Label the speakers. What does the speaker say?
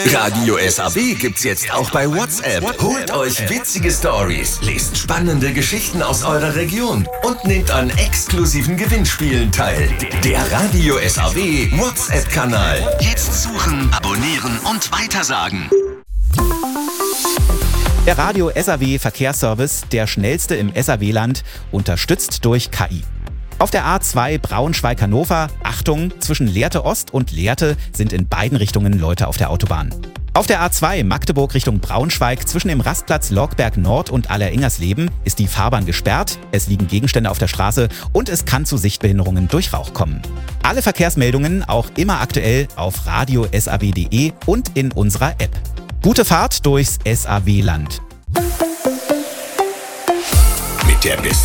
Speaker 1: Radio SAW gibt's jetzt auch bei WhatsApp. Holt euch witzige Stories, lest spannende Geschichten aus eurer Region und nehmt an exklusiven Gewinnspielen teil. Der Radio SAW WhatsApp-Kanal. Jetzt suchen, abonnieren und weitersagen.
Speaker 2: Der Radio SAW Verkehrsservice, der schnellste im SAW-Land, unterstützt durch KI. Auf der A2 Braunschweig-Hannover, Achtung, zwischen Lehrte Ost und Lehrte sind in beiden Richtungen Leute auf der Autobahn. Auf der A2 Magdeburg Richtung Braunschweig zwischen dem Rastplatz Lorgberg Nord und Alleringersleben ist die Fahrbahn gesperrt, es liegen Gegenstände auf der Straße und es kann zu Sichtbehinderungen durch Rauch kommen. Alle Verkehrsmeldungen auch immer aktuell auf radiosaw.de und in unserer App. Gute Fahrt durchs SAW-Land.
Speaker 1: Mit der